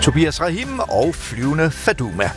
Tobias Rahim og Flyvende Faduma.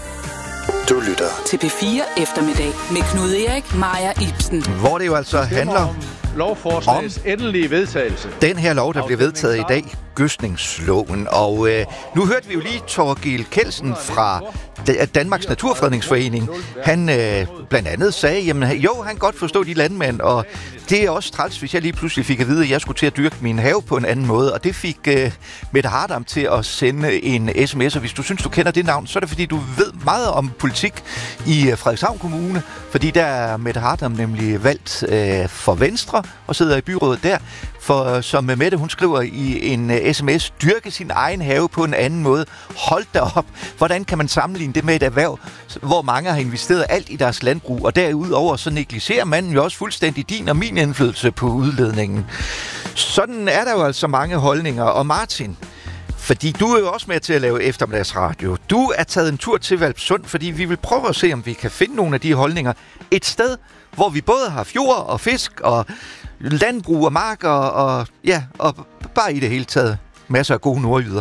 Du lytter til P4 Eftermiddag med Knud Erik, Maja Ibsen. Hvor det jo altså handler om lovforslagets endelige vedtagelse. Den her lov, der bliver vedtaget i dag, gødsningsloven. Og nu hørte vi jo lige Torgild Kelsen fra Danmarks Naturfredningsforening. Han blandt andet sagde, jamen jo, han kan godt forstå de landmænd, og det er også træls, hvis jeg lige pludselig fik at vide, at jeg skulle til at dyrke min have på en anden måde. Og det fik Mette Hardam til at sende en sms, og hvis du synes, du kender det navn, så er det fordi, du ved meget om politik i Frederikshavn Kommune, fordi der er Mette Hardam nemlig valgt for Venstre og sidder i byrådet der. For som Mette, hun skriver i en sms, dyrke sin egen have på en anden måde. Hold da op. Hvordan kan man sammenligne det med et erhverv, hvor mange har investeret alt i deres landbrug, og derudover så negligerer manden jo også fuldstændig din og min indflydelse på udledningen. Sådan er der jo altså mange holdninger. Og Martin, fordi du er jo også med til at lave eftermiddagsradio. Du er taget en tur til Hvalpsund, fordi vi vil prøve at se, om vi kan finde nogle af de holdninger. Et sted, hvor vi både har fjord og fisk og landbrug og marker og bare i det hele taget masser af gode nordjyder.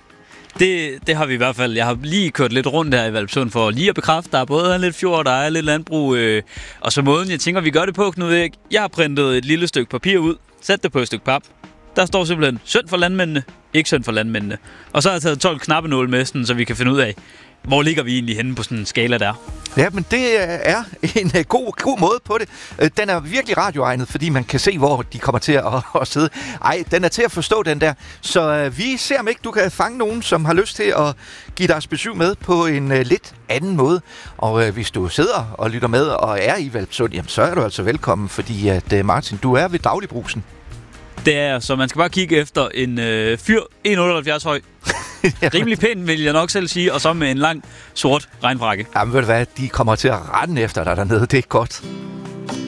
Det har vi i hvert fald. Jeg har lige kørt lidt rundt her i Hvalpsund for lige at bekræfte, der er både lidt fjord, der er lidt landbrug. Og så måden, jeg tænker, vi gør det på, Knud Erik. Jeg har printet et lille stykke papir ud, sat det på et stykke pap. Der står simpelthen synd for landmændene, ikke synd for landmændene. Og så har jeg taget 12 knappenåle med, sådan, så vi kan finde ud af, hvor ligger vi egentlig henne på sådan en skala der. Ja, men det er en god måde på det. Den er virkelig radioegnet, fordi man kan se, hvor de kommer til at sidde. Ej, den er til at forstå, den der. Så vi ser, om ikke du kan fange nogen, som har lyst til at give deres besøg med på en lidt anden måde. Og hvis du sidder og lytter med og er i Hvalpsund, jamen, så er du altså velkommen, fordi at Martin, du er ved dagligbrusen. Det er, så man skal bare kigge efter en fyr, 1,78 høj. Rimelig pæn, vil jeg nok selv sige, og så med en lang, sort regnfrakke. Jamen ved du hvad, de kommer til at rende efter dig dernede, det er godt.